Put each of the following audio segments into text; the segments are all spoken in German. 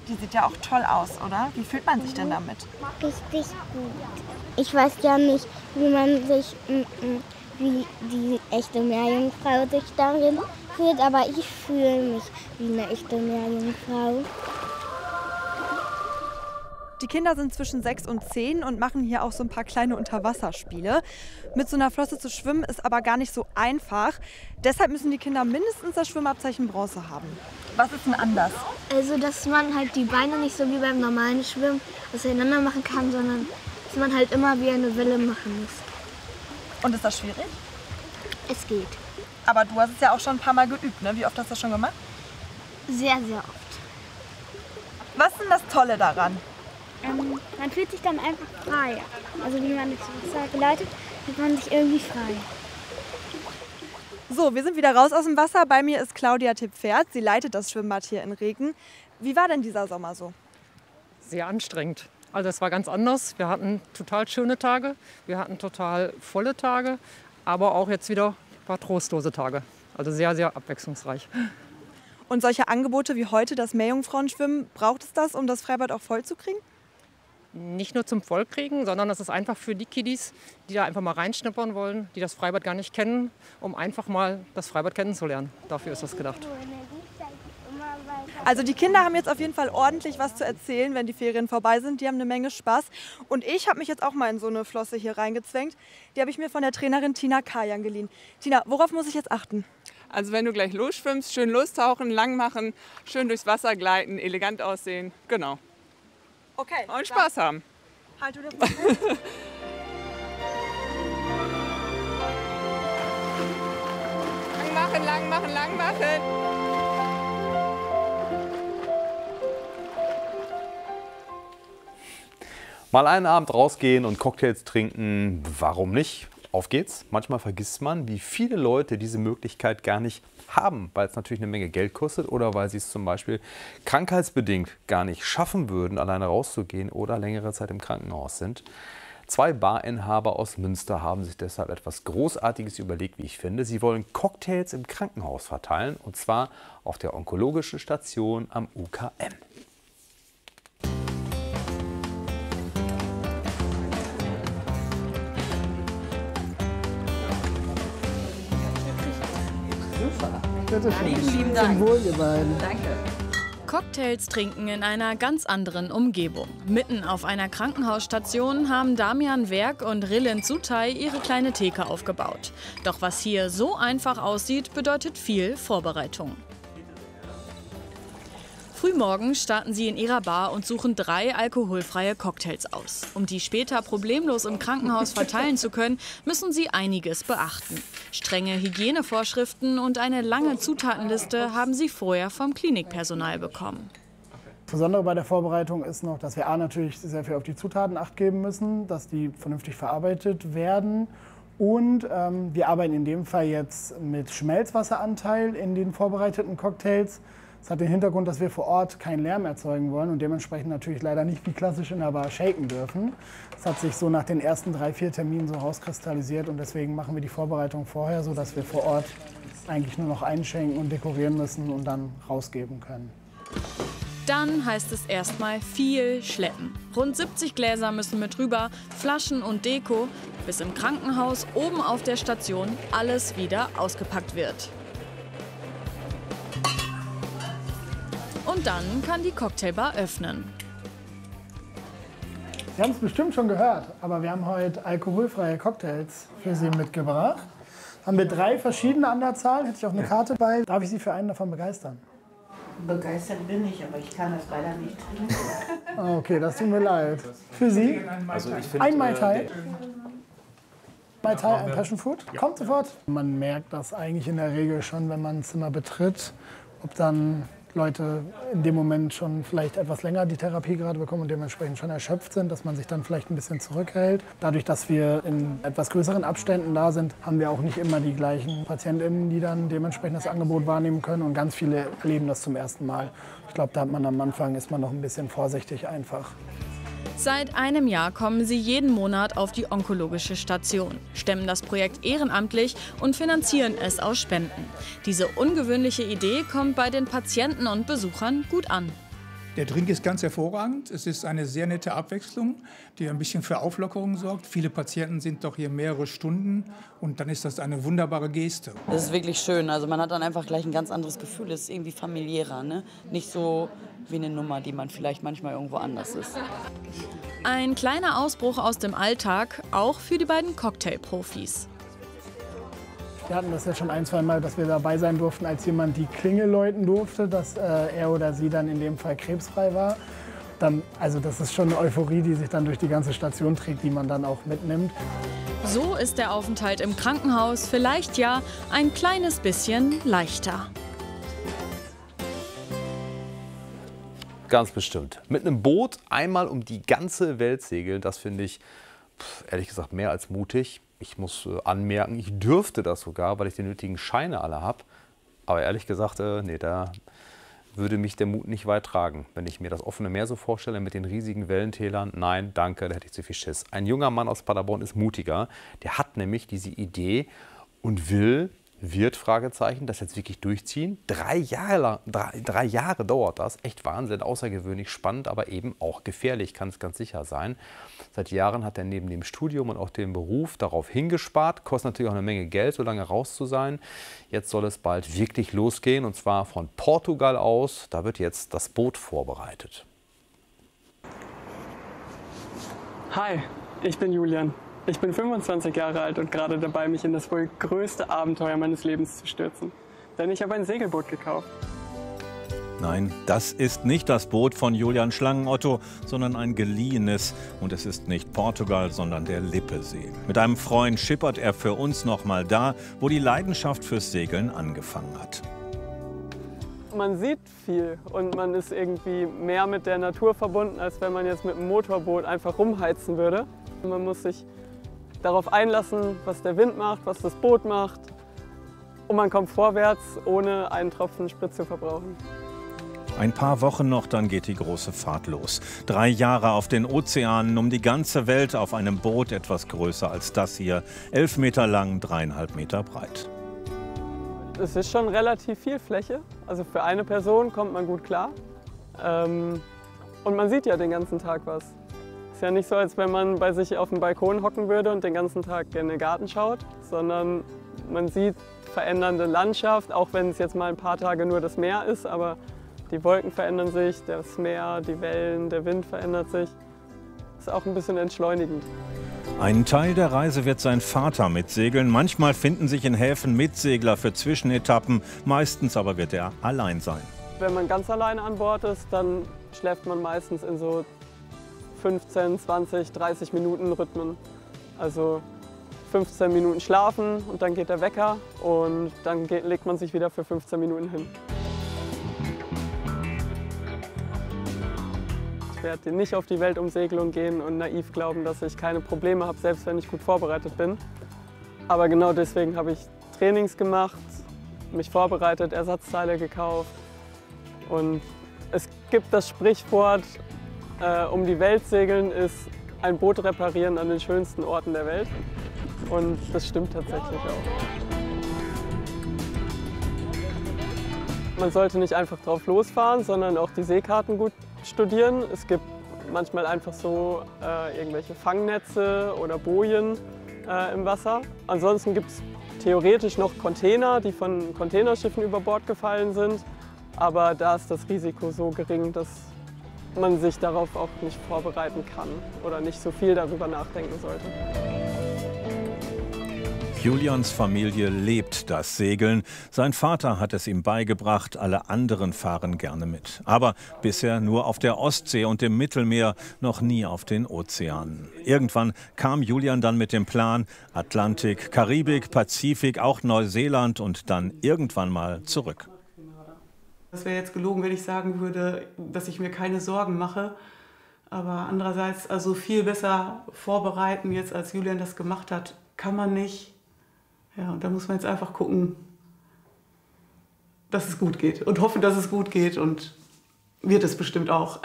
Die sieht ja auch toll aus, oder? Wie fühlt man sich denn damit? Richtig gut. Ich weiß ja nicht, wie man sich, wie die echte Meerjungfrau sich darin fühlt, aber ich fühle mich wie eine echte Meerjungfrau. Die Kinder sind zwischen 6 und 10 und machen hier auch so ein paar kleine Unterwasserspiele. Mit so einer Flosse zu schwimmen ist aber gar nicht so einfach. Deshalb müssen die Kinder mindestens das Schwimmabzeichen Bronze haben. Was ist denn anders? Also, dass man halt die Beine nicht so wie beim normalen Schwimmen auseinander machen kann, sondern dass man halt immer wie eine Welle machen muss. Und ist das schwierig? Es geht. Aber du hast es ja auch schon ein paar Mal geübt, ne? Wie oft hast du das schon gemacht? Sehr, sehr oft. Was ist denn das Tolle daran? Man fühlt sich dann einfach frei. Also wie man das Wasser geleitet, fühlt man sich irgendwie frei. So, wir sind wieder raus aus dem Wasser. Bei mir ist Claudia Tipp-Pferd. Sie leitet das Schwimmbad hier in Regen. Wie war denn dieser Sommer so? Sehr anstrengend. Also es war ganz anders. Wir hatten total schöne Tage, wir hatten total volle Tage, aber auch jetzt wieder ein paar trostlose Tage. Also sehr, sehr abwechslungsreich. Und solche Angebote wie heute, das Meerjungfrauenschwimmen, braucht es das, um das Freibad auch voll zu kriegen? Nicht nur zum Vollkriegen, sondern das ist einfach für die Kiddies, die da einfach mal reinschnuppern wollen, die das Freibad gar nicht kennen, um einfach mal das Freibad kennenzulernen. Dafür ist das gedacht. Also die Kinder haben jetzt auf jeden Fall ordentlich was zu erzählen, wenn die Ferien vorbei sind. Die haben eine Menge Spaß. Und ich habe mich jetzt auch mal in so eine Flosse hier reingezwängt. Die habe ich mir von der Trainerin Tina Kajan geliehen. Tina, worauf muss ich jetzt achten? Also wenn du gleich losschwimmst, schön lostauchen, lang machen, schön durchs Wasser gleiten, elegant aussehen. Genau. Okay. Und Spaß haben. Halt du das mal gut. Lang machen, lang machen, lang machen. Mal einen Abend rausgehen und Cocktails trinken, warum nicht? Auf geht's. Manchmal vergisst man, wie viele Leute diese Möglichkeit gar nicht haben, weil es natürlich eine Menge Geld kostet oder weil sie es zum Beispiel krankheitsbedingt gar nicht schaffen würden, alleine rauszugehen oder längere Zeit im Krankenhaus sind. 2 Barinhaber aus Münster haben sich deshalb etwas Großartiges überlegt, wie ich finde. Sie wollen Cocktails im Krankenhaus verteilen, und zwar auf der onkologischen Station am UKM. Bitte schön. Lieben Dank. Zum Wohl, ihr beiden. Danke. Cocktails trinken in einer ganz anderen Umgebung. Mitten auf einer Krankenhausstation haben Damian Werk und Rilin Zutay ihre kleine Theke aufgebaut. Doch was hier so einfach aussieht, bedeutet viel Vorbereitung. Frühmorgens starten sie in ihrer Bar und suchen 3 alkoholfreie Cocktails aus. Um die später problemlos im Krankenhaus verteilen zu können, müssen sie einiges beachten. Strenge Hygienevorschriften und eine lange Zutatenliste haben sie vorher vom Klinikpersonal bekommen. Das Besondere bei der Vorbereitung ist noch, dass wir natürlich sehr viel auf die Zutaten Acht geben müssen, dass die vernünftig verarbeitet werden. Und wir arbeiten in dem Fall jetzt mit Schmelzwasseranteil in den vorbereiteten Cocktails. Das hat den Hintergrund, dass wir vor Ort keinen Lärm erzeugen wollen und dementsprechend natürlich leider nicht wie klassisch in der Bar shaken dürfen. Das hat sich so nach den ersten 3-4 Terminen so rauskristallisiert und deswegen machen wir die Vorbereitung vorher, sodass wir vor Ort eigentlich nur noch einschenken und dekorieren müssen und dann rausgeben können. Dann heißt es erstmal viel schleppen. Rund 70 Gläser müssen mit rüber, Flaschen und Deko, bis im Krankenhaus oben auf der Station alles wieder ausgepackt wird. Und dann kann die Cocktailbar öffnen. Sie haben es bestimmt schon gehört, aber wir haben heute alkoholfreie Cocktails für Sie mitgebracht. Haben wir 3 verschiedene an der Zahl, hätte ich auch eine Karte bei. Darf ich Sie für einen davon begeistern? Begeistert bin ich, aber ich kann das leider nicht trinken. Okay, das tut mir leid. Für Sie Also ein Mai Tai. Mai Tai, ein Passion Fruit. Kommt sofort. Man merkt das eigentlich in der Regel schon, wenn man ein Zimmer betritt, ob dann Leute in dem Moment schon vielleicht etwas länger die Therapie gerade bekommen und dementsprechend schon erschöpft sind, dass man sich dann vielleicht ein bisschen zurückhält. Dadurch, dass wir in etwas größeren Abständen da sind, haben wir auch nicht immer die gleichen PatientInnen, die dann dementsprechend das Angebot wahrnehmen können, und ganz viele erleben das zum ersten Mal. Ich glaube, da hat man am Anfang, ist man noch ein bisschen vorsichtig einfach. Seit einem Jahr kommen sie jeden Monat auf die onkologische Station, stemmen das Projekt ehrenamtlich und finanzieren es aus Spenden. Diese ungewöhnliche Idee kommt bei den Patienten und Besuchern gut an. Der Drink ist ganz hervorragend. Es ist eine sehr nette Abwechslung, die ein bisschen für Auflockerung sorgt. Viele Patienten sind doch hier mehrere Stunden und dann ist das eine wunderbare Geste. Das ist wirklich schön. Also man hat dann einfach gleich ein ganz anderes Gefühl. Es ist irgendwie familiärer, ne? Nicht so wie eine Nummer, die man vielleicht manchmal irgendwo anders ist. Ein kleiner Ausbruch aus dem Alltag, auch für die beiden Cocktailprofis. Wir hatten das ja schon ein, zwei Mal, dass wir dabei sein durften, als jemand die Klingel läuten durfte, dass er oder sie dann in dem Fall krebsfrei war. Also das ist schon eine Euphorie, die sich dann durch die ganze Station trägt, die man dann auch mitnimmt. So ist der Aufenthalt im Krankenhaus vielleicht ja ein kleines bisschen leichter. Ganz bestimmt. Mit einem Boot einmal um die ganze Welt segeln, das finde ich ehrlich gesagt mehr als mutig. Ich muss anmerken, ich dürfte das sogar, weil ich die nötigen Scheine alle habe. Aber ehrlich gesagt, nee, da würde mich der Mut nicht weit tragen. Wenn ich mir das offene Meer so vorstelle mit den riesigen Wellentälern, nein, danke, da hätte ich zu viel Schiss. Ein junger Mann aus Paderborn ist mutiger. Der hat nämlich diese Idee und wird, Fragezeichen, das jetzt wirklich durchziehen. 3 Jahre dauert das. Echt Wahnsinn, außergewöhnlich spannend, aber eben auch gefährlich, kann es ganz sicher sein. Seit Jahren hat er neben dem Studium und auch dem Beruf darauf hingespart. Kostet natürlich auch eine Menge Geld, so lange raus zu sein. Jetzt soll es bald wirklich losgehen, und zwar von Portugal aus. Da wird jetzt das Boot vorbereitet. Hi, ich bin Julian. Ich bin 25 Jahre alt und gerade dabei, mich in das wohl größte Abenteuer meines Lebens zu stürzen. Denn ich habe ein Segelboot gekauft. Nein, das ist nicht das Boot von Julian Schlangenotto, sondern ein geliehenes. Und es ist nicht Portugal, sondern der Lippesee. Mit einem Freund schippert er für uns noch mal da, wo die Leidenschaft fürs Segeln angefangen hat. Man sieht viel und man ist irgendwie mehr mit der Natur verbunden, als wenn man jetzt mit einem Motorboot einfach rumheizen würde. Man muss sich darauf einlassen, was der Wind macht, was das Boot macht. Und man kommt vorwärts, ohne einen Tropfen Sprit zu verbrauchen. Ein paar Wochen noch, dann geht die große Fahrt los. 3 Jahre auf den Ozeanen, um die ganze Welt auf einem Boot etwas größer als das hier. 11 Meter lang, 3,5 Meter breit. Es ist schon relativ viel Fläche. Also für eine Person kommt man gut klar. Und man sieht ja den ganzen Tag was. Ist ja nicht so, als wenn man bei sich auf dem Balkon hocken würde und den ganzen Tag in den Garten schaut, sondern man sieht verändernde Landschaft, auch wenn es jetzt mal ein paar Tage nur das Meer ist, aber die Wolken verändern sich, das Meer, die Wellen, der Wind verändert sich. Ist auch ein bisschen entschleunigend. Einen Teil der Reise wird sein Vater mitsegeln. Manchmal finden sich in Häfen Mitsegler für Zwischenetappen, meistens aber wird er allein sein. Wenn man ganz alleine an Bord ist, dann schläft man meistens in so 15, 20, 30 Minuten Rhythmen. Also 15 Minuten schlafen und dann geht der Wecker und dann legt man sich wieder für 15 Minuten hin. Ich werde nicht auf die Weltumsegelung gehen und naiv glauben, dass ich keine Probleme habe, selbst wenn ich gut vorbereitet bin. Aber genau deswegen habe ich Trainings gemacht, mich vorbereitet, Ersatzteile gekauft. Und es gibt das Sprichwort, um die Welt segeln ist ein Boot reparieren an den schönsten Orten der Welt. Und das stimmt tatsächlich auch. Man sollte nicht einfach drauf losfahren, sondern auch die Seekarten gut studieren. Es gibt manchmal einfach so irgendwelche Fangnetze oder Bojen im Wasser. Ansonsten gibt es theoretisch noch Container, die von Containerschiffen über Bord gefallen sind. Aber da ist das Risiko so gering, dass man sich darauf auch nicht vorbereiten kann oder nicht so viel darüber nachdenken sollte. Julians Familie lebt das Segeln. Sein Vater hat es ihm beigebracht, alle anderen fahren gerne mit. Aber bisher nur auf der Ostsee und im Mittelmeer, noch nie auf den Ozeanen. Irgendwann kam Julian dann mit dem Plan, Atlantik, Karibik, Pazifik, auch Neuseeland und dann irgendwann mal zurück. Das wäre jetzt gelogen, wenn ich sagen würde, dass ich mir keine Sorgen mache. Aber andererseits, also viel besser vorbereiten, jetzt als Julian das gemacht hat, kann man nicht. Ja, und da muss man jetzt einfach gucken, dass es gut geht und hoffen, dass es gut geht und wird es bestimmt auch.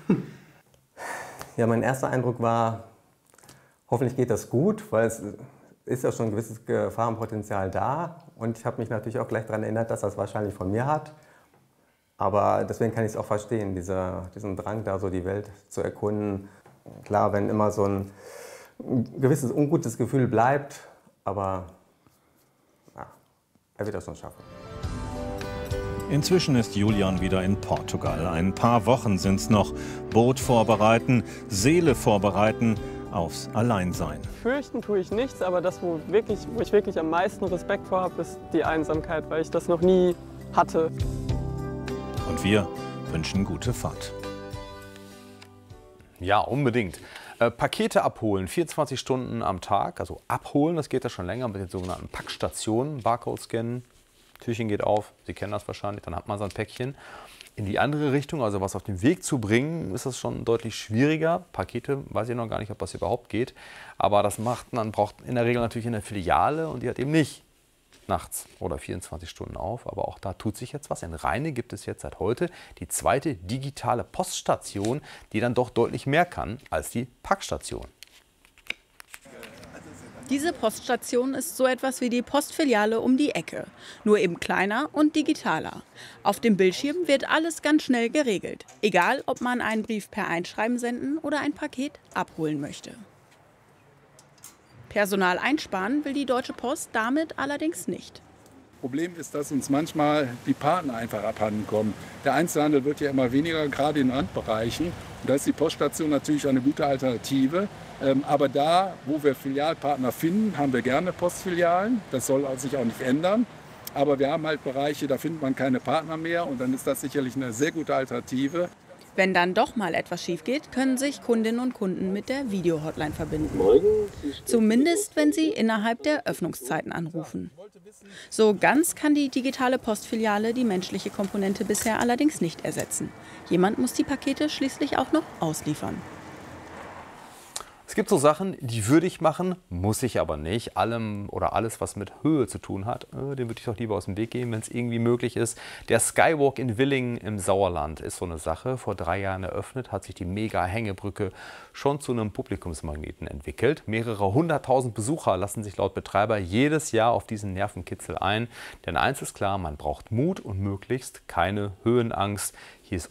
Ja, mein erster Eindruck war, hoffentlich geht das gut, weil es ist ja schon ein gewisses Gefahrenpotenzial da. Und ich habe mich natürlich auch gleich daran erinnert, dass das wahrscheinlich von mir hat. Aber deswegen kann ich es auch verstehen, diesen Drang da so die Welt zu erkunden. Klar, wenn immer so ein gewisses ungutes Gefühl bleibt, aber ja, er wird das schon schaffen. Inzwischen ist Julian wieder in Portugal. Ein paar Wochen sind's noch. Boot vorbereiten, Seele vorbereiten aufs Alleinsein. Fürchten tue ich nichts, aber das, wo ich wirklich am meisten Respekt vor habe, ist die Einsamkeit, weil ich das noch nie hatte. Und wir wünschen gute Fahrt. Ja, unbedingt. Pakete abholen, 24 Stunden am Tag, also abholen, das geht ja schon länger mit den sogenannten Packstationen, Barcode scannen, Türchen geht auf, Sie kennen das wahrscheinlich, dann hat man sein Päckchen. In die andere Richtung, also was auf den Weg zu bringen, ist das schon deutlich schwieriger. Pakete, weiß ich noch gar nicht, ob das überhaupt geht, aber das braucht in der Regel natürlich eine Filiale und die hat eben nicht nachts oder 24 Stunden auf, aber auch da tut sich jetzt was. In Rheine gibt es jetzt seit heute die zweite digitale Poststation, die dann doch deutlich mehr kann als die Packstation. Diese Poststation ist so etwas wie die Postfiliale um die Ecke, nur eben kleiner und digitaler. Auf dem Bildschirm wird alles ganz schnell geregelt, egal ob man einen Brief per Einschreiben senden oder ein Paket abholen möchte. Personal einsparen will die Deutsche Post damit allerdings nicht. Problem ist, dass uns manchmal die Partner einfach abhanden kommen. Der Einzelhandel wird ja immer weniger, gerade in Randbereichen. Und da ist die Poststation natürlich eine gute Alternative. Aber da, wo wir Filialpartner finden, haben wir gerne Postfilialen. Das soll sich auch nicht ändern. Aber wir haben halt Bereiche, da findet man keine Partner mehr. Und dann ist das sicherlich eine sehr gute Alternative. Wenn dann doch mal etwas schief geht, können sich Kundinnen und Kunden mit der Video-Hotline verbinden. Zumindest, wenn sie innerhalb der Öffnungszeiten anrufen. So ganz kann die digitale Postfiliale die menschliche Komponente bisher allerdings nicht ersetzen. Jemand muss die Pakete schließlich auch noch ausliefern. Es gibt so Sachen, die würde ich machen, muss ich aber nicht. Alles, was mit Höhe zu tun hat, den würde ich doch lieber aus dem Weg gehen, wenn es irgendwie möglich ist. Der Skywalk in Willingen im Sauerland ist so eine Sache. Vor 3 Jahren eröffnet, hat sich die Mega-Hängebrücke schon zu einem Publikumsmagneten entwickelt. Mehrere 100.000 Besucher lassen sich laut Betreiber jedes Jahr auf diesen Nervenkitzel ein. Denn eins ist klar, man braucht Mut und möglichst keine Höhenangst. Hier ist